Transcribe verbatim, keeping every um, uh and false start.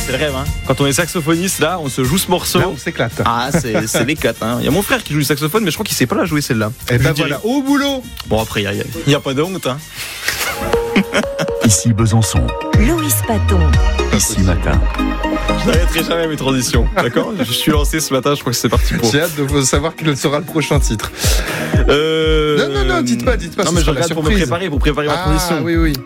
c'est le rêve. Hein. Quand on est saxophoniste, là, on se joue ce morceau. Là, on s'éclate. Ah, c'est, c'est l'éclate. Hein. Il y a mon frère qui joue du saxophone, mais je crois qu'il sait pas la jouer celle-là. Et ben dirais. voilà, au boulot. Bon, après, il n'y a, a pas de honte. Hein. Ici Besançon. Louis Paton. Ici Matin. Je n'arrêterai jamais mes transitions. D'accord ? Je suis lancé ce matin, je crois que c'est parti pour. J'ai hâte de savoir quel sera le prochain titre. Euh... Non, non, non, dites pas, dites pas. Non, ce mais je sera la regarde pour me surprise. préparer, pour préparer ma Ah, transition. oui, oui.